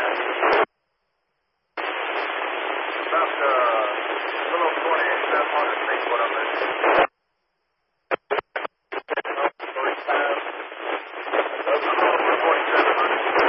About a little over 48 southwest of State, what up there?